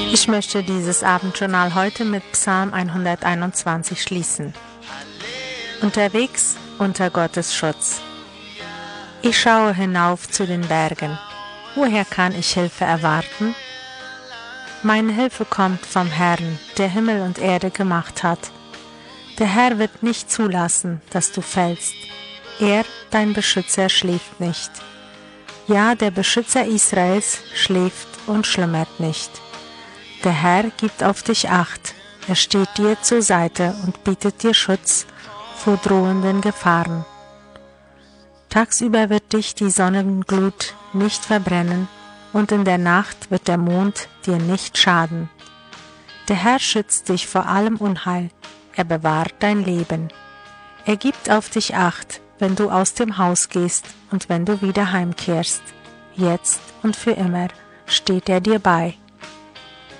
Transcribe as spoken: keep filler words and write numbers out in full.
Ich möchte dieses Abendjournal heute mit Psalm hunderteinundzwanzig schließen. Unterwegs unter Gottes Schutz. Ich schaue hinauf zu den Bergen. Woher kann ich Hilfe erwarten? Meine Hilfe kommt vom Herrn, der Himmel und Erde gemacht hat. Der Herr wird nicht zulassen, dass du fällst. Er, dein Beschützer, schläft nicht. Ja, der Beschützer Israels schläft und schlummert nicht. Der Herr gibt auf dich Acht. Er steht dir zur Seite und bietet dir Schutz vor drohenden Gefahren. Tagsüber wird dich die Sonnenglut nicht verbrennen und in der Nacht wird der Mond dir nicht schaden. Der Herr schützt dich vor allem Unheil. Er bewahrt dein Leben. Er gibt auf dich Acht, wenn du aus dem Haus gehst und wenn du wieder heimkehrst. Jetzt und für immer steht er dir bei.